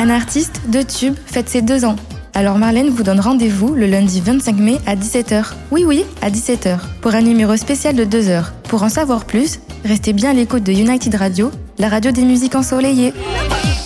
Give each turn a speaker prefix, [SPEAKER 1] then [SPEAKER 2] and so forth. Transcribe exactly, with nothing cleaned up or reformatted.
[SPEAKER 1] Un artiste, deux tubes, fête ses deux ans. Alors Marlène vous donne rendez-vous le lundi vingt-cinq mai à dix-sept heures. Oui, oui, à dix-sept heures, pour un numéro spécial de deux heures. Pour en savoir plus, restez bien à l'écoute de United Radio, la radio des musiques ensoleillées.